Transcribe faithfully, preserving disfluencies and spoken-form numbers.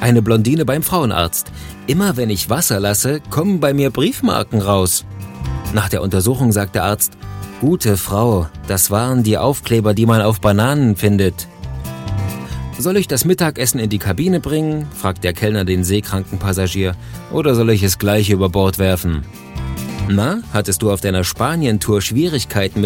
Eine Blondine beim Frauenarzt. Immer wenn ich Wasser lasse, kommen bei mir Briefmarken raus. Nach der Untersuchung sagt der Arzt: Gute Frau, das waren die Aufkleber, die man auf Bananen findet. Soll ich das Mittagessen in die Kabine bringen? Fragt der Kellner den seekranken Passagier. Oder soll ich es gleich über Bord werfen? Na, hattest du auf deiner Spanien-Tour Schwierigkeiten